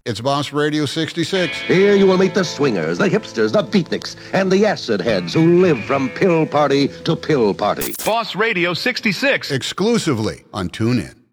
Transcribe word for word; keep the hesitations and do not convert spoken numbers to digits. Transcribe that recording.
It's Boss Radio sixty-six. Here you will meet the swingers, the hipsters, the beatniks, and the acid heads who live from pill party to pill party. Boss Radio sixty-six. Exclusively on TuneIn.